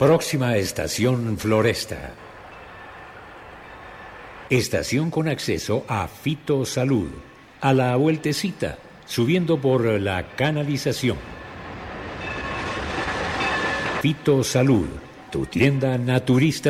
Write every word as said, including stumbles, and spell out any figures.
Próxima estación Floresta. Estación con acceso a Fitosalud. A la vueltecita, subiendo por la canalización. Fitosalud, tu tienda naturista.